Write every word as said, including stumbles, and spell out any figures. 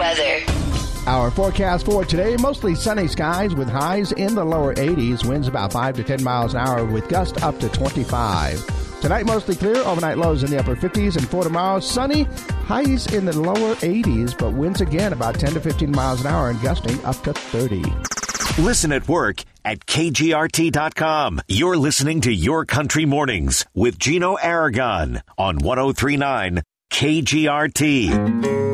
weather. Our forecast for today, mostly sunny skies with highs in the lower eighties, winds about five to ten miles an hour with gusts up to twenty-five. Tonight, mostly clear, overnight lows in the upper fifties, and for tomorrow, sunny, highs in the lower eighties, but winds again about ten to fifteen miles an hour and gusting up to thirty. Listen at work at K G R T dot com. You're listening to Your Country Mornings with Gino Aragon on one oh three point nine K G R T.